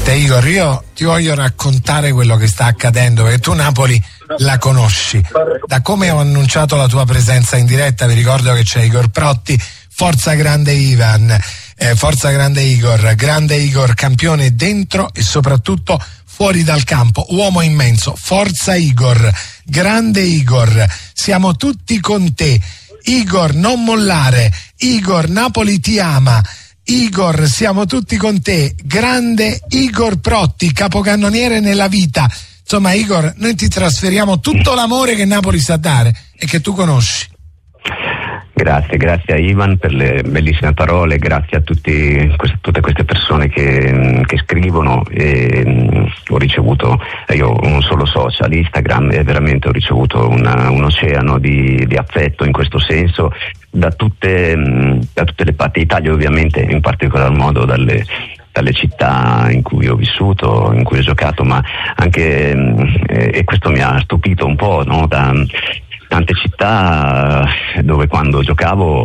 Te Igor, io ti voglio raccontare quello che sta accadendo, perché tu Napoli la conosci. Da come ho annunciato la tua presenza in diretta, vi ricordo che c'è Igor Protti, forza grande Ivan, forza grande Igor, campione dentro e soprattutto fuori dal campo, uomo immenso, forza Igor, grande Igor, siamo tutti con te. Igor, non mollare. Igor, Napoli ti ama. Igor, siamo tutti con te. Grande Igor Protti, capocannoniere nella vita. Insomma, Igor, noi ti trasferiamo tutto l'amore che Napoli sa dare e che tu conosci. Grazie a Ivan per le bellissime parole, grazie a tutte queste persone che scrivono. Ho ricevuto, io ho un solo social, Instagram, e veramente ho ricevuto un oceano di affetto in questo senso da tutte le parti d'Italia, ovviamente, in particolar modo dalle città in cui ho vissuto, in cui ho giocato, ma anche, e questo mi ha stupito un po', no? Da tante città dove quando giocavo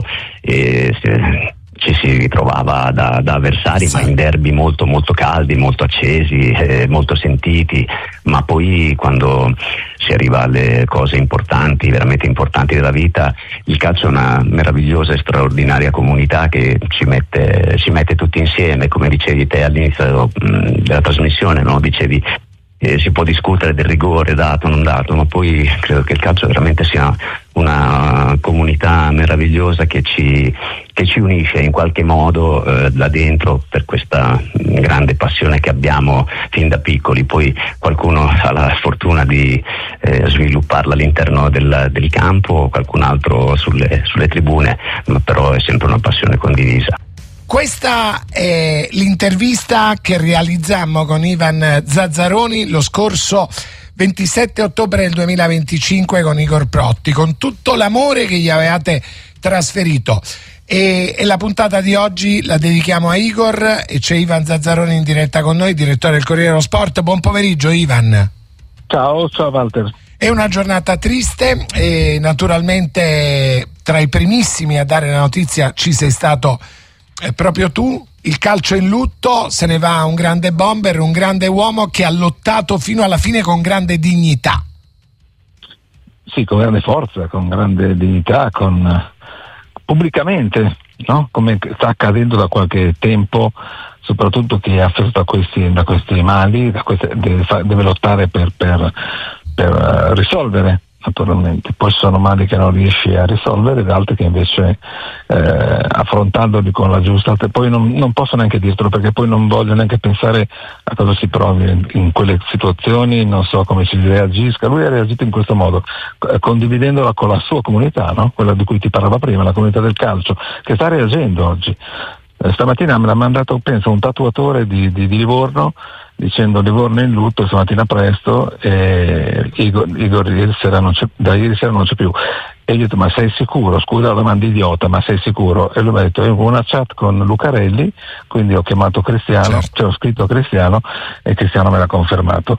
ci si ritrovava da avversari, ma in derby molto molto caldi, molto accesi, molto sentiti, ma poi quando si arriva alle cose importanti, veramente importanti della vita, il calcio è una meravigliosa e straordinaria comunità che ci mette tutti insieme, come dicevi te all'inizio della trasmissione, no? Dicevi si può discutere del rigore dato o non dato, ma poi credo che il calcio veramente sia una comunità meravigliosa che ci unisce in qualche modo là dentro, per questa grande passione che abbiamo fin da piccoli. Poi qualcuno ha la fortuna di svilupparla all'interno del campo, qualcun altro sulle tribune, ma però è sempre una passione condivisa. Questa è l'intervista che realizzammo con Ivan Zazzaroni lo scorso 27 ottobre del 2025 con Igor Protti, con tutto l'amore che gli avevate trasferito. E la puntata di oggi la dedichiamo a Igor e c'è Ivan Zazzaroni in diretta con noi, direttore del Corriere dello Sport. Buon pomeriggio Ivan. Ciao Walter. È una giornata triste e naturalmente tra i primissimi a dare la notizia ci sei stato proprio tu. Il calcio in lutto, se ne va un grande bomber, un grande uomo che ha lottato fino alla fine con grande dignità. Sì, con grande forza, con grande dignità, pubblicamente, no? Come sta accadendo da qualche tempo, soprattutto chi è affetto da questi mali, deve lottare per risolvere. Naturalmente, poi ci sono mali che non riesci a risolvere ed altri che invece affrontandoli con la giusta, poi non posso neanche dirtelo, perché poi non voglio neanche pensare a cosa si provi in quelle situazioni, non so come si reagisca. Lui ha reagito in questo modo, condividendola con la sua comunità, no? Quella di cui ti parlava prima, la comunità del calcio, che sta reagendo oggi. Stamattina me l'ha mandato, penso, un tatuatore di Livorno, dicendo Livorno in lutto stamattina presto, e Igor da ieri sera non c'è più. E gli ho detto: ma sei sicuro? Scusa la domanda idiota, ma sei sicuro? E lui mi ha detto: io ho una chat con Lucarelli, quindi ho chiamato Cristiano, certo. Cioè ho scritto a Cristiano e Cristiano me l'ha confermato.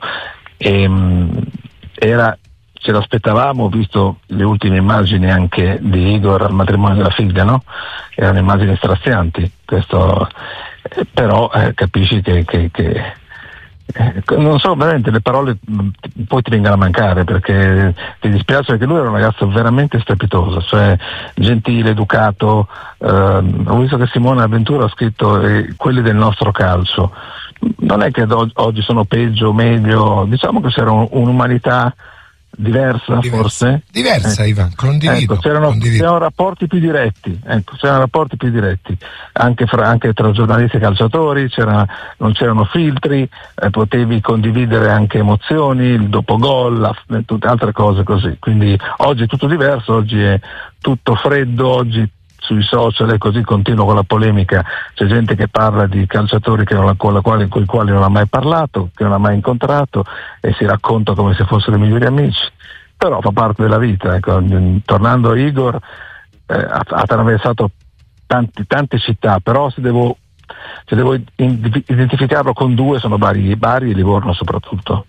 Ce l'aspettavamo, visto le ultime immagini anche di Igor al matrimonio della figlia, no? Erano immagini strazianti, questo, però capisci che non so, veramente le parole poi ti vengono a mancare, perché ti dispiace, perché lui era un ragazzo veramente strepitoso, cioè gentile, educato. Ho visto che Simone Avventura ha scritto quelli del nostro calcio. Non è che oggi sono peggio o meglio, diciamo che c'era un'umanità diversa, forse? Diversa, Ivan, condivido. C'erano rapporti più diretti, anche tra giornalisti e calciatori, non c'erano filtri, potevi condividere anche emozioni, il dopo gol, tutte altre cose così. Quindi oggi è tutto diverso, oggi è tutto freddo, oggi sui social e così continua con la polemica, c'è gente che parla di calciatori con i quali non ha mai parlato, che non ha mai incontrato, e si racconta come se fossero i migliori amici, però fa parte della vita, ecco. Tornando a Igor, ha attraversato tante città, però se devo identificarlo con due sono Bari e Livorno soprattutto.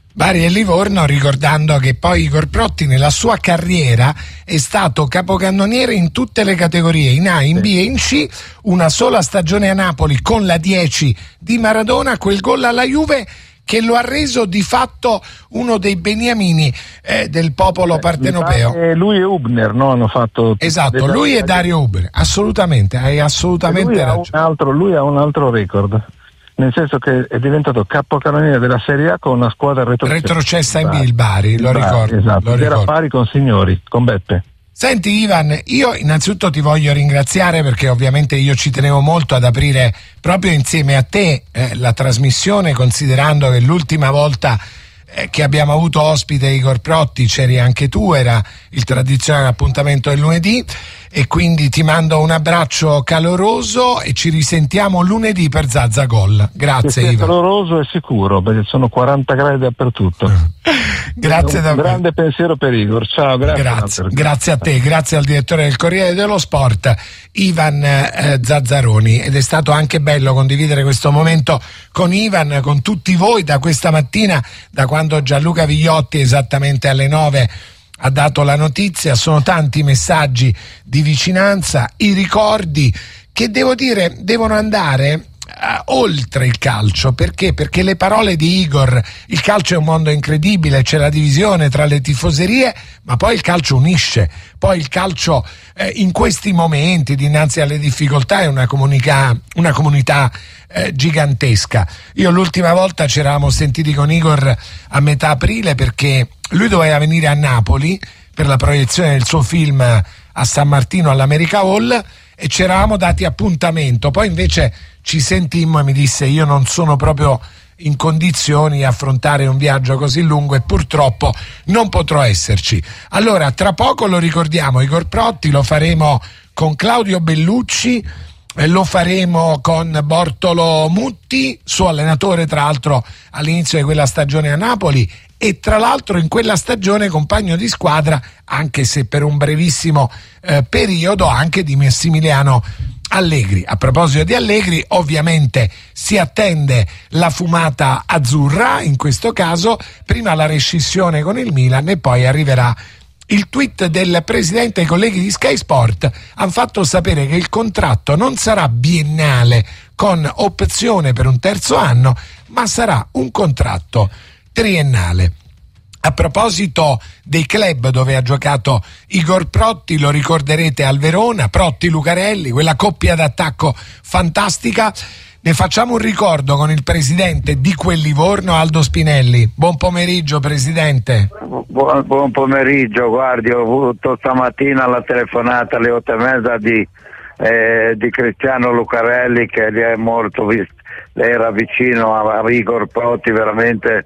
Bari e Livorno, ricordando che poi Igor Protti nella sua carriera è stato capocannoniere in tutte le categorie, in A, in B e in C, una sola stagione a Napoli con la 10 di Maradona, quel gol alla Juve che lo ha reso di fatto uno dei beniamini del popolo partenopeo. Lui e Hubner, no? Hanno fatto. Esatto, lui e Dario Hubner, assolutamente, hai assolutamente ragione. Lui ha un altro record, nel senso che è diventato capocannoniere della Serie A con una squadra retrocessa in B, il Bari, lo ricordo. Esatto, era pari con Signori, con Beppe. Senti Ivan, io innanzitutto ti voglio ringraziare perché ovviamente io ci tenevo molto ad aprire proprio insieme a te la trasmissione, considerando che l'ultima volta che abbiamo avuto ospite Igor Protti c'eri anche tu, era il tradizionale appuntamento del lunedì, e quindi ti mando un abbraccio caloroso e ci risentiamo lunedì per Zazza Gol. Grazie Ivan. Caloroso e sicuro, perché sono 40 gradi dappertutto. Grazie davvero. Un grande pensiero per Igor. Ciao, grazie a te, grazie al direttore del Corriere dello Sport Ivan Zazzaroni, ed è stato anche bello condividere questo momento con Ivan, con tutti voi da questa mattina, da quando Gianluca Vigliotti esattamente alle 9 ha dato la notizia. Sono tanti messaggi di vicinanza, i ricordi che devo dire devono andare oltre il calcio. Perché le parole di Igor, il calcio è un mondo incredibile, c'è la divisione tra le tifoserie, ma poi il calcio unisce, poi il calcio in questi momenti dinanzi alle difficoltà è una comunità gigantesca. Io l'ultima volta ci eravamo sentiti con Igor a metà aprile perché lui doveva venire a Napoli per la proiezione del suo film a San Martino all'America Hall e ci eravamo dati appuntamento, poi invece ci sentimmo e mi disse: io non sono proprio in condizioni di affrontare un viaggio così lungo e purtroppo non potrò esserci. Allora tra poco lo ricordiamo Igor Protti, lo faremo con Claudio Bellucci, lo faremo con Bortolo Mutti, suo allenatore tra l'altro all'inizio di quella stagione a Napoli, e tra l'altro in quella stagione compagno di squadra, anche se per un brevissimo periodo, anche di Massimiliano Allegri. A proposito di Allegri, ovviamente si attende la fumata azzurra, in questo caso prima la rescissione con il Milan e poi arriverà il tweet del presidente. I colleghi di Sky Sport hanno fatto sapere che il contratto non sarà biennale con opzione per un terzo anno, ma sarà un contratto triennale. A proposito dei club dove ha giocato Igor Protti, lo ricorderete al Verona, Protti-Lucarelli, quella coppia d'attacco fantastica. Ne facciamo un ricordo con il presidente di quel Livorno, Aldo Spinelli. Buon pomeriggio presidente. Buon pomeriggio, guardi, ho avuto stamattina la telefonata alle 8:30 di Cristiano Lucarelli, che gli è morto, era vicino a Igor Protti, veramente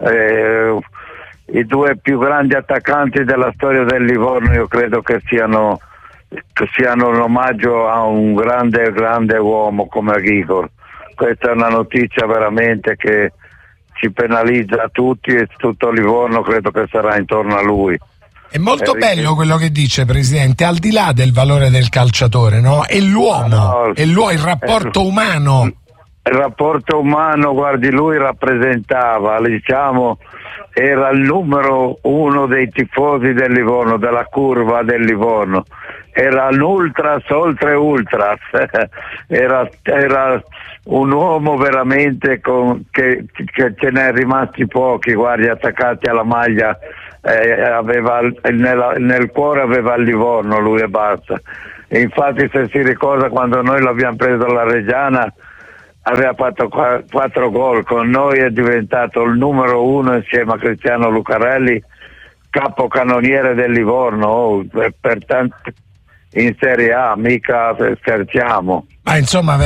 i due più grandi attaccanti della storia del Livorno. Io credo che siano un omaggio a un grande uomo come Igor. Questa è una notizia veramente che ci penalizza tutti, e tutto Livorno credo che sarà intorno a lui. È molto bello quello che dice presidente, al di là del valore del calciatore, no? È l'uomo, il rapporto umano. Il rapporto umano, guardi, lui rappresentava, diciamo, era il numero uno dei tifosi del Livorno, della curva del Livorno. Era l'ultras oltre ultras, era un uomo veramente che ce n'è rimasti pochi, guardi, attaccati alla maglia, aveva nel cuore aveva il Livorno lui e basta. E infatti, se si ricorda, quando noi l'abbiamo preso alla Reggiana aveva fatto 4 gol, con noi è diventato il numero uno insieme a Cristiano Lucarelli, capocannoniere del Livorno, per tanti in Serie A, mica scherziamo. Ma insomma